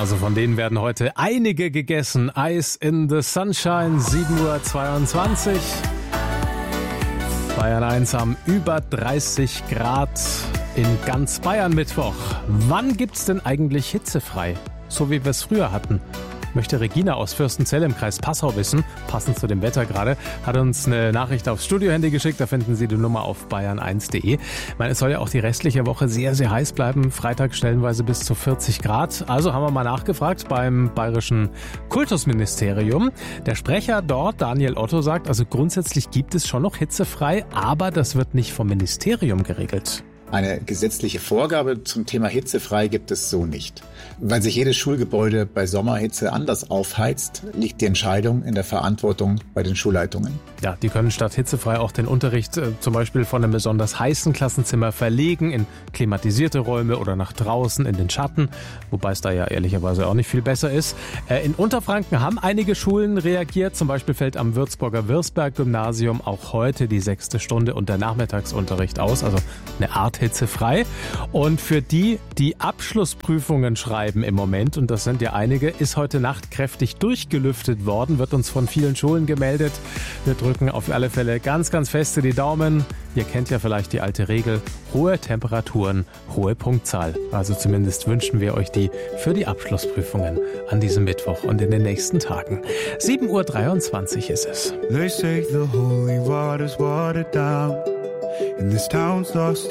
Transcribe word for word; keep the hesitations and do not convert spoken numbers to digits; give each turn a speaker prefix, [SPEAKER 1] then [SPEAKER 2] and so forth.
[SPEAKER 1] Also von denen werden heute einige gegessen. Ice in the Sunshine, sieben Uhr zweiundzwanzig. Bayern eins haben über dreißig Grad in ganz Bayern Mittwoch. Wann gibt's denn eigentlich hitzefrei? So wie wir es früher hatten. Möchte Regina aus Fürstenzell im Kreis Passau wissen, passend zu dem Wetter gerade, hat uns eine Nachricht aufs Studiohandy geschickt, da finden Sie die Nummer auf bayern eins punkt de. Ich meine, es soll ja auch die restliche Woche sehr, sehr heiß bleiben, Freitag stellenweise bis zu vierzig Grad. Also haben wir mal nachgefragt beim Bayerischen Kultusministerium. Der Sprecher dort, Daniel Otto, sagt, also grundsätzlich gibt es schon noch hitzefrei, aber das wird nicht vom Ministerium geregelt.
[SPEAKER 2] Eine gesetzliche Vorgabe zum Thema hitzefrei gibt es so nicht. Weil sich jedes Schulgebäude bei Sommerhitze anders aufheizt, liegt die Entscheidung in der Verantwortung bei den Schulleitungen.
[SPEAKER 1] Ja, die können statt hitzefrei auch den Unterricht äh, zum Beispiel von einem besonders heißen Klassenzimmer verlegen in klimatisierte Räume oder nach draußen in den Schatten, wobei es da ja ehrlicherweise auch nicht viel besser ist. Äh, in Unterfranken haben einige Schulen reagiert, zum Beispiel fällt am Würzburger Wirsberg-Gymnasium auch heute die sechste Stunde und der Nachmittagsunterricht aus, also eine Art hitzefrei. Und für die, die Abschlussprüfungen schreiben im Moment, und das sind ja einige, ist heute Nacht kräftig durchgelüftet worden, wird uns von vielen Schulen gemeldet. Wir drücken auf alle Fälle ganz, ganz feste die Daumen. Ihr kennt ja vielleicht die alte Regel, hohe Temperaturen, hohe Punktzahl. Also zumindest wünschen wir euch die für die Abschlussprüfungen an diesem Mittwoch und in den nächsten Tagen. sieben Uhr dreiundzwanzig ist es.
[SPEAKER 3] They say the holy water's watered down and this town's lost